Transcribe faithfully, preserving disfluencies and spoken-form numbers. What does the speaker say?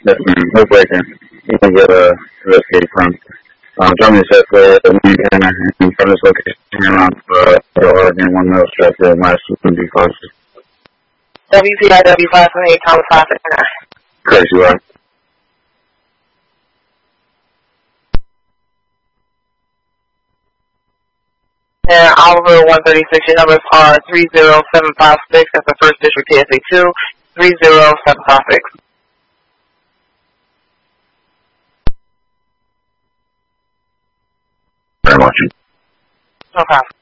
Yes, ma'am. No breaking. You can get a investigate from. Um, Germany says for the weekend and from this location around uh, the Oregon one middle stress there might soon be close. W P I W five point eight Thomas five six nine. Correct, you are. And Oliver one thirty-six, your numbers are three zero seven five six, that's the first district T S A two, three zero seven five six. Very much. No problem.